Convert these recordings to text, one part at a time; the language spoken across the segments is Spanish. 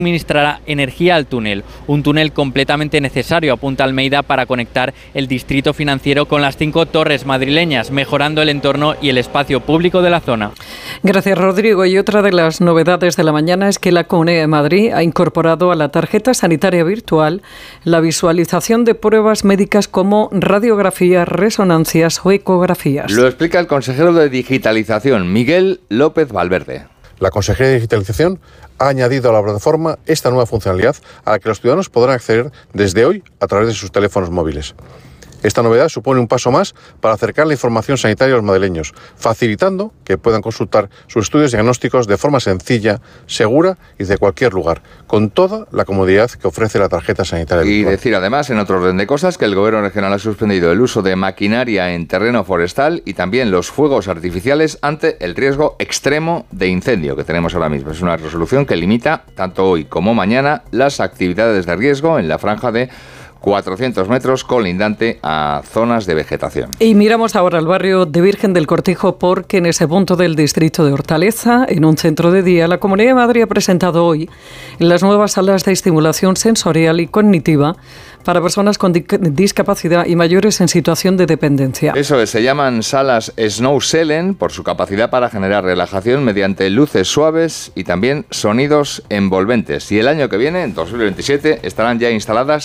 suministrará energía al túnel, un túnel completamente necesario, apunta Almeida, para conectar el distrito financiero con las 5 torres madrileñas, mejorando el entorno y el espacio público de la zona. Gracias, Rodrigo. Y otra de las novedades de la mañana es que la Comunidad de Madrid ha incorporado a la tarjeta sanitaria virtual la visualización de pruebas médicas como radiografías, resonancias o ecografías. Lo explica el consejero de Digitalización, Miguel López Valverde. La Consejería de Digitalización ha añadido a la plataforma esta nueva funcionalidad a la que los ciudadanos podrán acceder desde hoy a través de sus teléfonos móviles. Esta novedad supone un paso más para acercar la información sanitaria a los madrileños, facilitando que puedan consultar sus estudios diagnósticos de forma sencilla, segura y de cualquier lugar, con toda la comodidad que ofrece la tarjeta sanitaria virtual. Y decir además, en otro orden de cosas, que el Gobierno regional ha suspendido el uso de maquinaria en terreno forestal y también los fuegos artificiales ante el riesgo extremo de incendio que tenemos ahora mismo. Es una resolución que limita, tanto hoy como mañana, las actividades de riesgo en la franja de 400 metros colindante a zonas de vegetación. Y miramos ahora al barrio de Virgen del Cortijo, porque en ese punto del distrito de Hortaleza, en un centro de día, la Comunidad de Madrid ha presentado hoy las nuevas salas de estimulación sensorial y cognitiva para personas con discapacidad y mayores en situación de dependencia. Eso es, se llaman salas Snow Selen por su capacidad para generar relajación mediante luces suaves y también sonidos envolventes. Y el año que viene, en 2027, estarán ya instaladas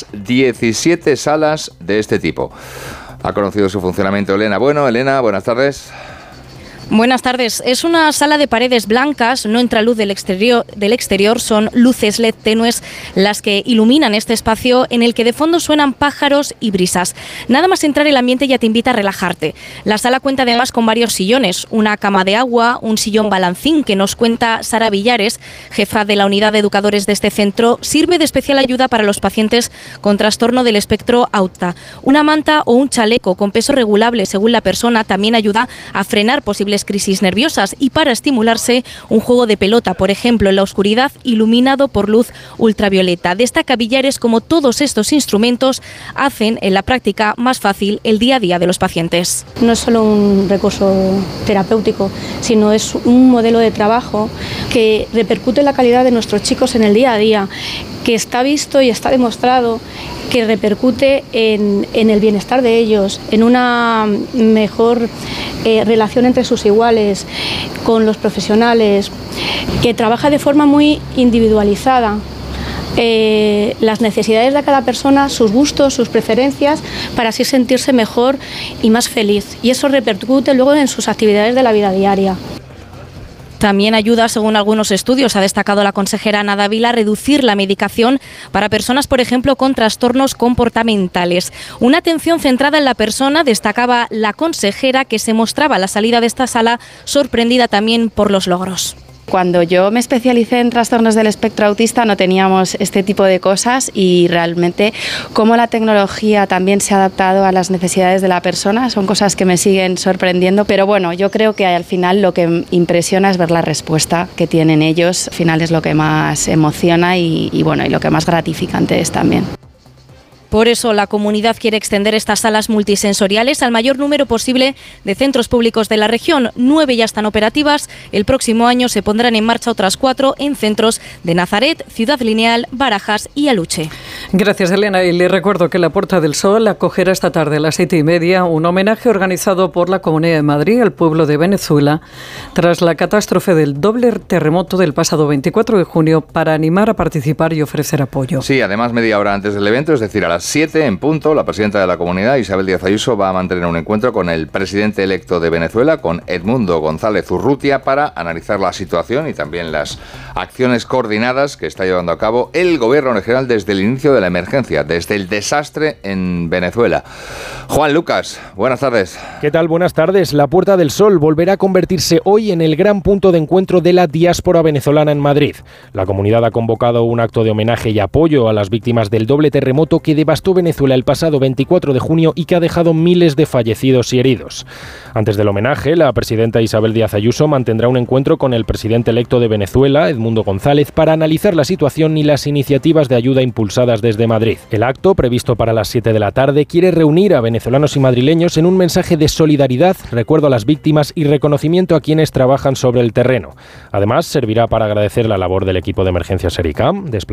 17 salas de este tipo. Ha conocido su funcionamiento Elena Bueno. Elena, buenas tardes. Buenas tardes. Es una sala de paredes blancas, no entra luz del exterior, son luces LED tenues las que iluminan este espacio en el que de fondo suenan pájaros y brisas. Nada más entrar el ambiente ya te invita a relajarte. La sala cuenta además con varios sillones, una cama de agua, un sillón balancín que nos cuenta Sara Villares, jefa de la unidad de educadores de este centro, sirve de especial ayuda para los pacientes con trastorno del espectro autista. Una manta o un chaleco con peso regulable según la persona también ayuda a frenar posibles crisis nerviosas, y para estimularse un juego de pelota, por ejemplo, en la oscuridad, iluminado por luz ultravioleta. Destaca Villares como todos estos instrumentos hacen en la práctica más fácil el día a día de los pacientes. No es solo un recurso terapéutico, sino es un modelo de trabajo que repercute en la calidad de nuestros chicos en el día a día, que está visto y está demostrado que repercute en el bienestar de ellos, en una mejor relación entre sus iguales, con los profesionales, que trabaja de forma muy individualizada las necesidades de cada persona, sus gustos, sus preferencias, para así sentirse mejor y más feliz. Y eso repercute luego en sus actividades de la vida diaria. También ayuda, según algunos estudios, ha destacado la consejera Ana Dávila, a reducir la medicación para personas, por ejemplo, con trastornos comportamentales. Una atención centrada en la persona, destacaba la consejera, que se mostraba a la salida de esta sala sorprendida también por los logros. Cuando yo me especialicé en trastornos del espectro autista no teníamos este tipo de cosas, y realmente cómo la tecnología también se ha adaptado a las necesidades de la persona son cosas que me siguen sorprendiendo, pero bueno, yo creo que al final lo que impresiona es ver la respuesta que tienen ellos. Al final es lo que más emociona y lo que más gratificante es también. Por eso la comunidad quiere extender estas salas multisensoriales al mayor número posible de centros públicos de la región. 9 ya están operativas. El próximo año se pondrán en marcha otras 4 en centros de Nazaret, Ciudad Lineal, Barajas y Aluche. Gracias, Elena. Y le recuerdo que la Puerta del Sol acogerá esta tarde a las 7:30 un homenaje organizado por la Comunidad de Madrid al pueblo de Venezuela tras la catástrofe del doble terremoto del pasado 24 de junio, para animar a participar y ofrecer apoyo. Sí, además media hora antes del evento, es decir, a las 7 en punto, la presidenta de la comunidad, Isabel Díaz Ayuso, va a mantener un encuentro con el presidente electo de Venezuela, con Edmundo González Urrutia, para analizar la situación y también las acciones coordinadas que está llevando a cabo el gobierno regional desde el inicio de la emergencia, desde el desastre en Venezuela. Juan Lucas, buenas tardes. ¿Qué tal? Buenas tardes. La Puerta del Sol volverá a convertirse hoy en el gran punto de encuentro de la diáspora venezolana en Madrid. La comunidad ha convocado un acto de homenaje y apoyo a las víctimas del doble terremoto que devastó Venezuela el pasado 24 de junio y que ha dejado miles de fallecidos y heridos. Antes del homenaje, la presidenta Isabel Díaz Ayuso mantendrá un encuentro con el presidente electo de Venezuela, Edmundo González, para analizar la situación y las iniciativas de ayuda impulsadas desde Madrid. El acto, previsto para las 7 de la tarde, quiere reunir a venezolanos y madrileños en un mensaje de solidaridad, recuerdo a las víctimas y reconocimiento a quienes trabajan sobre el terreno. Además, servirá para agradecer la labor del equipo de emergencias ERICAM,